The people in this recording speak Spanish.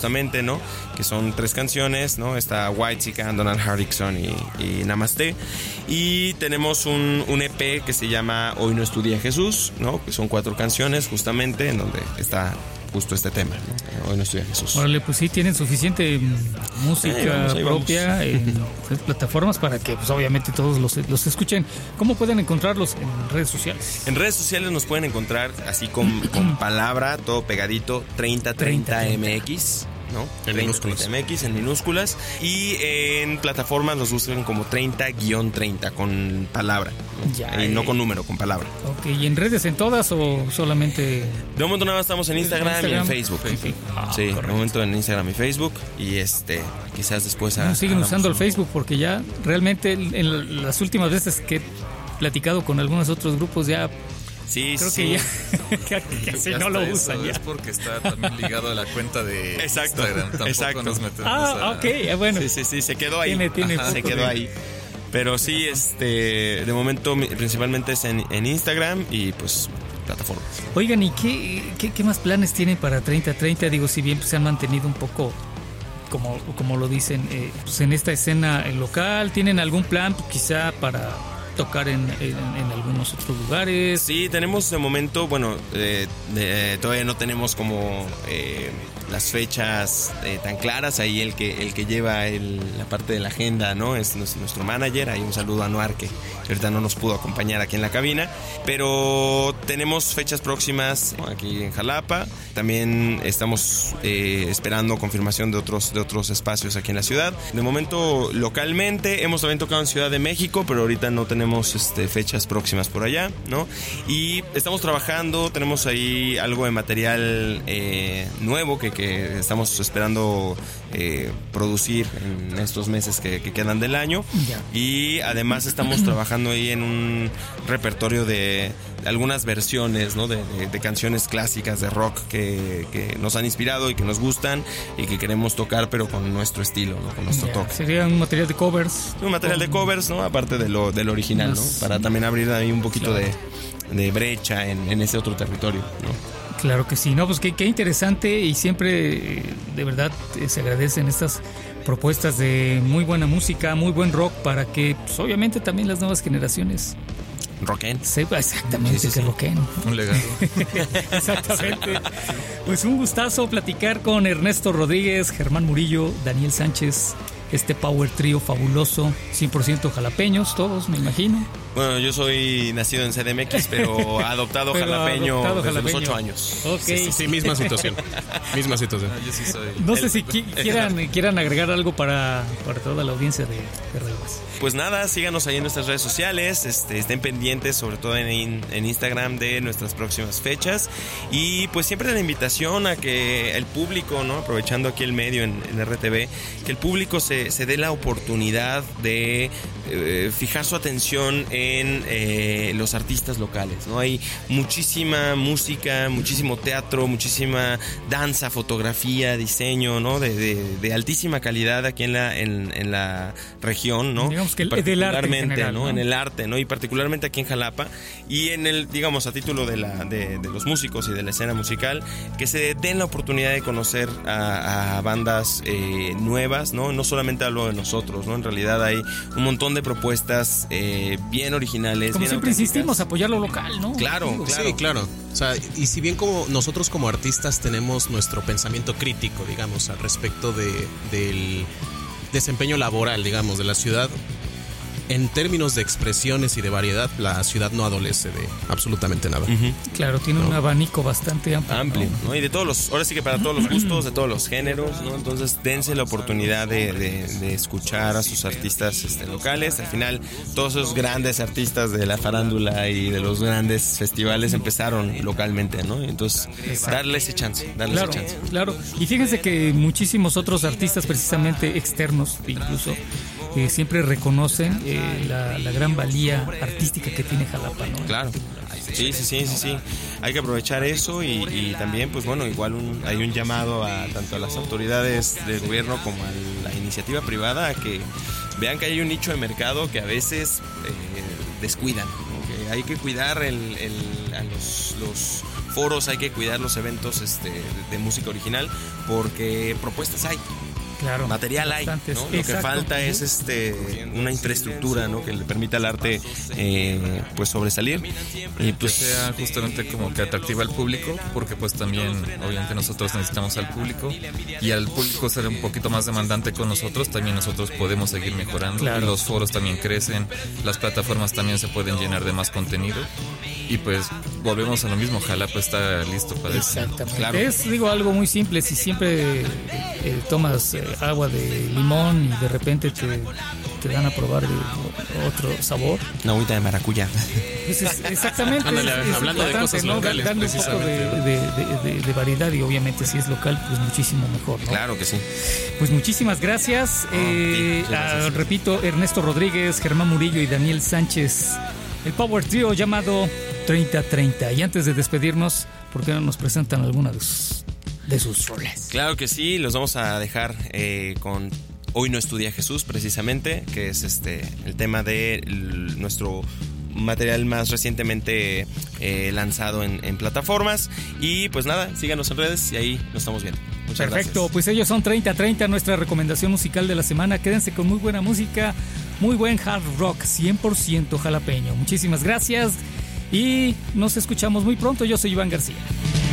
justamente, ¿no? Que son 3 canciones, ¿no? Está Whitesickan, Donald Harrison y Namaste. Y tenemos un EP que se llama Hoy no estudia Jesús, ¿no? Que son 4 canciones justamente en donde está justo este tema, ¿no? Hoy no estudia Jesús. Órale, pues sí, tienen suficiente música propia en las plataformas para que, pues obviamente, todos los escuchen. ¿Cómo pueden encontrarlos en redes sociales? En redes sociales nos pueden encontrar así con palabra, todo pegadito, 3030MX, ¿no? En minúsculas. MX en minúsculas. Y en plataformas los buscan como 30-30 con palabra, ¿no? Ya, y no con número, con palabra. Ok, ¿y en redes en todas o solamente...? De momento nada más estamos en Instagram y en Facebook. Sí, de momento en Instagram y Facebook. Y quizás después... siguen usando el Facebook porque ya realmente en las últimas veces que he platicado con algunos otros grupos ya... Sí, creo sí. que casi no lo usan ya. Es porque está también ligado a la cuenta de Exacto, Instagram. Tampoco exacto. nos metemos ok, bueno. Sí, se quedó ahí. Se quedó ahí. Pero sí, de momento principalmente es en Instagram y pues plataformas. Oigan, ¿y qué más planes tienen para 3030? Digo, si bien pues, se han mantenido un poco, como lo dicen, pues en esta escena local, ¿tienen algún plan quizá para tocar en algunos otros lugares? Sí, tenemos de momento, bueno, todavía no tenemos como las fechas tan claras. Ahí el que lleva la parte de la agenda, ¿no? Es nuestro manager. Ahí un saludo a Anuar, que ahorita no nos pudo acompañar aquí en la cabina, pero tenemos fechas próximas, ¿no? Aquí en Jalapa. También estamos esperando confirmación de otros espacios aquí en la ciudad. De momento localmente hemos también tocado en Ciudad de México, pero ahorita no tenemos fechas próximas por allá, ¿no? Y estamos trabajando, tenemos ahí algo de material nuevo que estamos esperando producir en estos meses que quedan del año. Ya. Y además estamos trabajando ahí en un repertorio de algunas versiones, ¿no? de canciones clásicas de rock que nos han inspirado y que nos gustan y que queremos tocar, pero con nuestro estilo, ¿no? Con nuestro toque. Sería un material de covers. Un material de covers, ¿no? Aparte del original, ¿no? Para también abrir ahí un poquito de brecha en ese otro territorio, ¿no? Claro que sí, no, pues qué interesante, y siempre de verdad se agradecen estas propuestas de muy buena música, muy buen rock, para que pues, obviamente también las nuevas generaciones rocken. Sepa exactamente que rocken. Un legado. Exactamente. Pues un gustazo platicar con Ernesto Rodríguez, Germán Murillo, Daniel Sánchez, este power trío fabuloso, 100% jalapeños, todos, me imagino. Bueno, yo soy nacido en CDMX, pero adoptado jalapeño desde los 8 años. Okay. Sí, misma situación. Yo sí soy. No sé si quieran agregar algo para toda la audiencia de Relevas. Pues nada, síganos ahí en nuestras redes sociales, estén pendientes, sobre todo en Instagram, de nuestras próximas fechas. Y pues siempre la invitación a que el público, ¿no? Aprovechando aquí el medio en RTV, que el público se dé la oportunidad de fijar su atención en los artistas locales, ¿no? Hay muchísima música, muchísimo teatro, muchísima danza, fotografía, diseño, ¿no? De altísima calidad aquí en la región, ¿no? Digamos que del arte en general, ¿no? En el arte, ¿no? Y particularmente aquí en Jalapa, y en digamos, a título de los músicos y de la escena musical, que se den la oportunidad de conocer a bandas nuevas, ¿no? No solamente hablo de nosotros, ¿no? En realidad hay un montón de propuestas bien originales. Como bien siempre insistimos, apoyar lo local, ¿no? Claro. Sí, claro. O sea, y si bien como nosotros como artistas tenemos nuestro pensamiento crítico, digamos, al respecto del desempeño laboral, digamos, de la ciudad, en términos de expresiones y de variedad, la ciudad no adolece de absolutamente nada. Uh-huh. Claro, tiene un abanico bastante amplio, ¿no? Y de ahora sí que para todos los gustos, de todos los géneros, ¿no? Entonces dense la oportunidad de escuchar a sus artistas locales. Al final, todos esos grandes artistas de la farándula y de los grandes festivales empezaron localmente, ¿no? Entonces, darle ese chance. Claro. Y fíjense que muchísimos otros artistas, precisamente externos incluso, siempre reconocen la gran valía artística que tiene Jalapa, ¿no? Claro. Sí. Hay que aprovechar eso y también, pues bueno, igual hay un llamado tanto a las autoridades del gobierno como a la iniciativa privada a que vean que hay un nicho de mercado que a veces descuidan, ¿no? Que hay que cuidar a los foros, hay que cuidar los eventos de música original, porque propuestas hay. Claro, material hay, ¿no? Lo que falta es una infraestructura, ¿no? Que le permita al arte pues sobresalir y pues que sea justamente como que atractiva al público, porque pues también obviamente nosotros necesitamos al público, y al público ser un poquito más demandante con nosotros, también nosotros podemos seguir mejorando. Claro. Los foros también crecen, las plataformas también se pueden llenar de más contenido, y pues volvemos a lo mismo. Ojalá pues está listo para eso. Exactamente. Claro. Es, digo, algo muy simple. Si siempre tomas agua de limón y de repente te dan a probar de otro sabor. una agüita de maracuyá. Pues exactamente. Ándale, es hablando de cosas ¿no? locales, Darle un poco de variedad, y obviamente si es local, pues muchísimo mejor, ¿no? Claro que sí. Pues muchísimas gracias. Gracias. Repito, Ernesto Rodríguez, Germán Murillo y Daniel Sánchez. El Power Trio llamado 3030. Y antes de despedirnos, ¿por qué no nos presentan alguna de sus roles? Claro que sí, los vamos a dejar con Hoy no estudia Jesús, precisamente, que es el tema de nuestro material más recientemente lanzado en plataformas. Y pues nada, síganos en redes y ahí nos estamos viendo. Muchas Perfecto, gracias. pues ellos son 3030, nuestra recomendación musical de la semana. Quédense con muy buena música, muy buen hard rock, 100% jalapeño. Muchísimas gracias y nos escuchamos muy pronto. Yo soy Iván García.